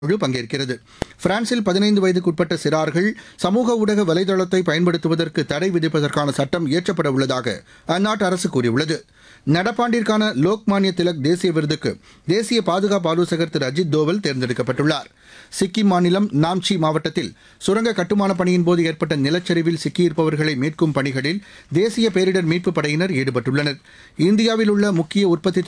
குழு பங்கேற்கிறது. பிரான்சில் 15 வயதுக்குட்பட்ட சிறார்கள் சமூக ஊடக வலைதளத்தை பயன்படுத்துவதற்கு தடை விதிப்பதற்கான சட்டம் இயற்றப்பட உள்ளதாக அந்நாட்டு அரசு கூறியுள்ளது. நடப்பாண்டிற்கான லோக்மான்ய திலக் தேசிய விருதுக்கு தேசிய பாதுகாப்பு ஆலோசகர் திரு அஜித் தோவல் தேர்ந்தெடுக்கப்பட்டுள்ளார். சிக்கிம் மாநிலம் நாம்சி மாவட்டத்தில் சுரங்க கட்டுமான பணியின் போது ஏற்பட்ட நிலச்சரிவில் சிக்கியிருப்பவர்களை மீட்கும் பணிகளில் தேசிய பேரிடர் மீட்புப் படையினர் ஈடுபட்டுள்ளனர். இந்தியாவில் உள்ள முக்கிய உற்பத்தி